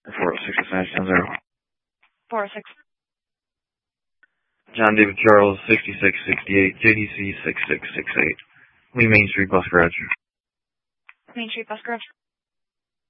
406 10. 406. John David Charles, 6668, JDC 6668. Lee Main Street Bus Garage. Main Street Bus Garage.